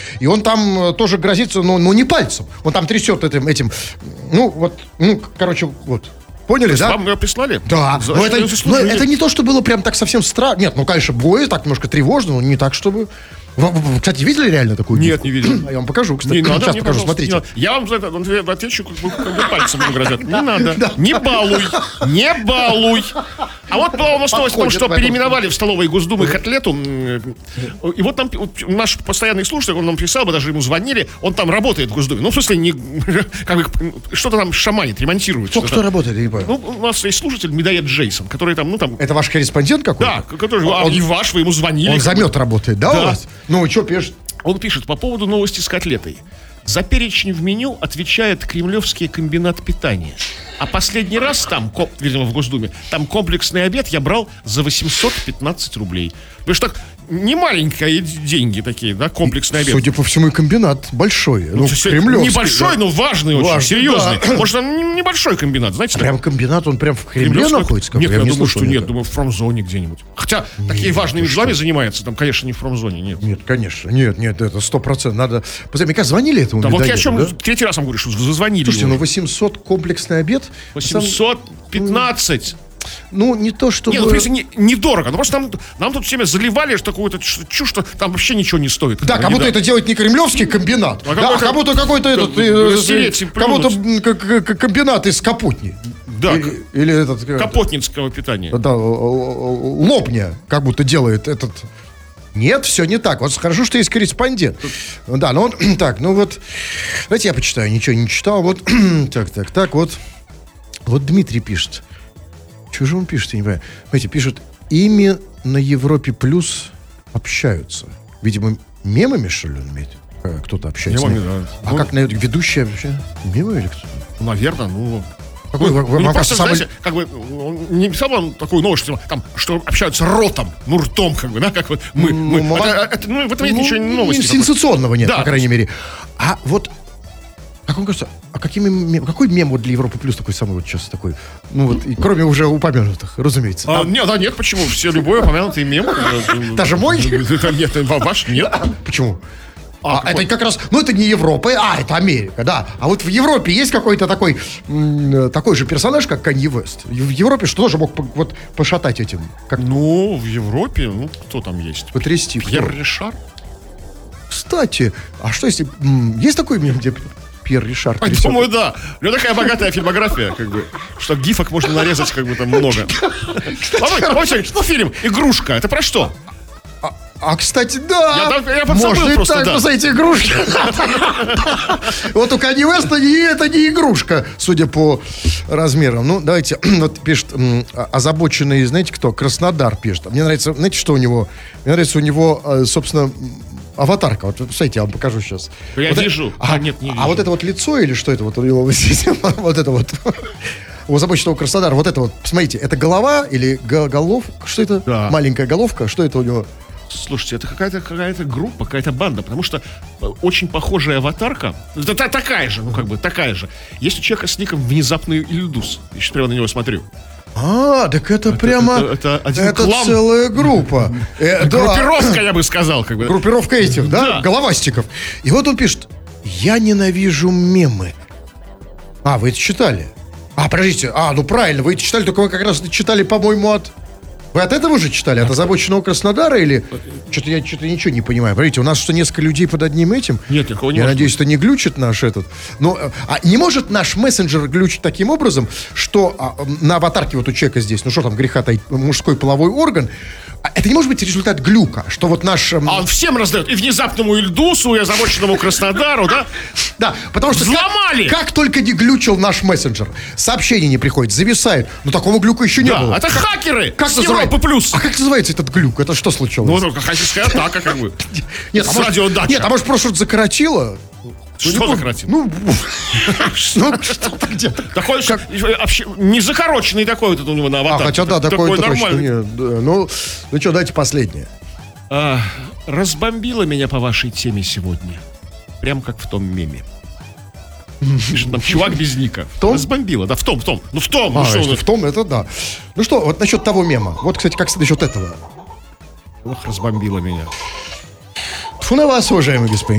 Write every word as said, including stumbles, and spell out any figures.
И он там тоже грозится, но, но не пальцем. Он там трясет этим, этим, ну, вот, ну, короче, вот. Поняли, да? Вам ее прислали? Да. За Но, что это, ее но заслужили? это не то, что было прям так совсем страшно. Нет, ну, конечно, бой, так немножко тревожно, но не так, чтобы... Вы, вы, кстати, видели реально такую Нет, гифку? не видел. Я вам покажу, кстати. Не надо, Сейчас мне, покажу, пожалуйста, смотрите. не надо. Я вам за это он отвечу, как бы, как бы пальцем ему грозят. Не надо. Не балуй. Не балуй. А вот была у нас новость о том, Подходит что в этом. переименовали в столовой Госдумы котлету. И вот там вот наш постоянный слушатель, он нам писал, мы даже ему звонили, он там работает в Госдуме. Ну, в смысле, не, как бы, что-то там шаманит, ремонтирует. Кто, что-то. кто работает, я не понял. Ну, у нас есть слушатель Медоед Джейсон, который там, ну, там... Это ваш корреспондент какой-то? Да, который, а, Он- и ваш, вы ему звонили. Он как за бы. мед работает, да, Да. у вас? Ну, что пишет? Он пишет по поводу новости с котлетой. За перечень в меню отвечает Кремлевский комбинат питания. А последний раз там, ко- видимо, в Госдуме, там комплексный обед я брал за восемьсот пятнадцать рублей. Потому что так, не маленькие деньги такие, да, комплексный обед. Судя по всему, и комбинат большой. Ну, Все- кремлевский. Небольшой, да. но важный очень, Важный, серьезный. да. Может, он не- небольшой комбинат, знаете? Прям комбинат, он прям в Кремле Кремлевский- находится? Нет, я, не думаю, слышал что нет, никогда. думаю, в промзоне где-нибудь. Хотя такие важными делами занимается, там, конечно, не в промзоне, нет. Нет, конечно, нет, нет, это сто процентов. Надо... Посмотри, мне кажется, звонили этому Да вот я о медоеду, чем да? третий раз вам говорю, что зазвонили. Слушайте, ему. ну восемьсот комплексный обед... восемьсот пятнадцать. Ну, не то, чтобы... Не, ну, в принципе, не- недорого. Ну, просто нам, нам тут всеми заливали что такую-то ч- чушь, что там вообще ничего не стоит. Да, как будто Не это делает не кремлевский комбинат, А да, какой-то- а как будто какой-то этот... как- э, растереть и как будто плюнуть. м, как- как комбинат из Капотни. Да, Или, или этот... э, капотнинского питания. Да, Лобня как будто делает этот... Нет, все не так. Вот хорошо, что есть корреспондент. Да, ну он... Так, ну вот... Давайте я почитаю. Ничего не читал. Вот... Так, так, так, вот... Вот Дмитрий пишет. Что же он пишет, я не понимаю. Знаете, пишет, ими на Европе Плюс общаются. Видимо, мемами, что ли, он имеет? Э, Кто-то общается. Мемами, да. А Ну, как на ведущая вообще? Мемы или кто? Наверное, ну... Какой, ну, вы- вы- ну, вам просто, кажется, самый- знаете, как бы, он не писал вам такую новость, что, там, что общаются ротом, ну, ртом, как бы, да, как вот мы. мы. Ну, Это- это- ну, в этом нет ну, ничего не новости. Сенсационного нет, Да. по крайней мере. А вот, как вам кажется, а какими, мем- какой мем вот для Европы Плюс такой самый вот сейчас такой? Ну вот, и кроме уже упомянутых, разумеется. А, нет, да, нет, почему? Все, любой упомянутый мем. э, Даже мой? э, Нет, э, ваш нет. Почему? А, А, какой? это как раз, ну это не Европа, а это Америка, да. А вот в Европе есть какой-то такой, м, такой же персонаж, как Канье Вест. В Европе что же мог по- вот пошатать этим, как Ну, в Европе, ну, кто там есть? потрясти? Кто? Пьер Ришар? Кстати, а что если, м, есть такой мем, где Пьер Ришар Я трясет? думаю, да. У него такая богатая фильмография, как бы, что гифок можно нарезать, как бы, там много. Ладно, вообще, что фильм «Игрушка»? Это про что? А, кстати, да. Я да- я подзабыл Можно и просто, так, да. посмотрите, игрушки. Вот у Канье Уэста не- это не игрушка, судя по размерам. Ну, давайте, вот пишет м, а- озабоченный, знаете кто? Краснодар пишет. Мне нравится, знаете, что у него? Мне нравится у него, э, собственно, м, аватарка. Вот, смотрите, я вам покажу сейчас. Я Вот это- вижу. А, А, нет, не а вижу. вот это вот лицо или что это вот у него здесь? Вот это вот. У озабоченного Краснодара. Вот это вот, посмотрите, это голова или го- голов? Что это? Да. Маленькая головка? Что это у него? Слушайте, это какая-то какая-то группа, какая-то банда, потому что э, очень похожая аватарка, это та- такая же, ну как бы такая же. Есть у человека с ником «Внезапный Ильдус». Я сейчас прямо на него смотрю. А, так это, прямо... это- это один это клан. целая группа. Э, да. Группировка, я бы сказал, как бы. Группировка этих, да? Да. Головастиков. И вот он пишет, я ненавижу мемы. А, вы это читали? А, подождите, а, ну правильно, вы это читали, только вы как раз читали, по-моему, от... Вы от этого же читали? От озабоченного Краснодара или... Что-то я что-то ничего не понимаю. Смотрите, у нас что, несколько людей под одним этим? Нет, такого не Я может надеюсь, это не глючит наш этот. Но, э, а не может наш мессенджер глючить таким образом, что а, м, на аватарке вот у человека здесь, ну что там греха таить, мужской половой орган, а это не может быть результат глюка, что вот наш... эм, А он всем раздает. И внезапному Ильдусу, и озабоченному Краснодару, да? Да, потому что... Взломали! Как, как только не глючил наш мессенджер, сообщение не приходит, зависает. Но такого глюка еще не Да, было. это хакеры Как с называется? Европы плюс. А как называется этот глюк? Это что случилось? Ну, это хакерская атака, как бы. Нет, а с может, радиодача. нет, а может просто что-то закоротило? Что Ну, закоротило? Ну, ну, что-то где-то. Такой как... вообще не закороченный такой вот это у него на А, аватарке. хотя да, такой, такой точно. нормальный. Нет, да. Ну, ну что, дайте последнее. А, разбомбило меня по вашей теме сегодня. Прям как в том меме. Пишет там чувак без ника. том? Разбомбило, да, в том, в том. Ну в том, ну А, что если он- в том, это да. Ну что, вот насчет того мема. Вот, кстати, как насчет этого. Ох, разбомбило меня. Тьфу на вас, уважаемый господин.